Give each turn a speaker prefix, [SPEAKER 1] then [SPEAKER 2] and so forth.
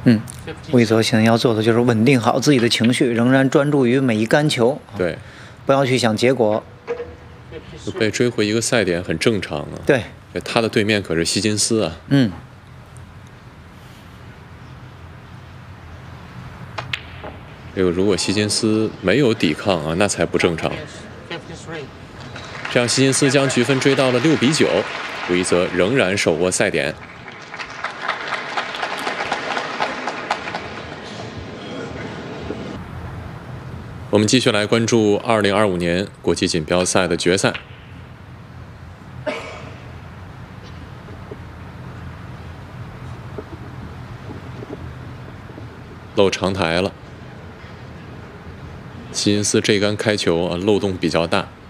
[SPEAKER 1] 魏泽现在要做的就是稳定好自己的情绪，仍然专注于每一杆球。
[SPEAKER 2] 对，
[SPEAKER 1] 不要去想结果。
[SPEAKER 2] 被追回一个赛点很正常啊。
[SPEAKER 1] 对，
[SPEAKER 2] 他的对面可是希金斯啊。如果希金斯没有抵抗啊，那才不正常。这样，希金斯将局分追到了6比9，魏泽仍然手握赛点。我们继续来关注2025年国际锦标赛的决赛。漏长台了，希金斯这杆开球啊，漏洞比较大。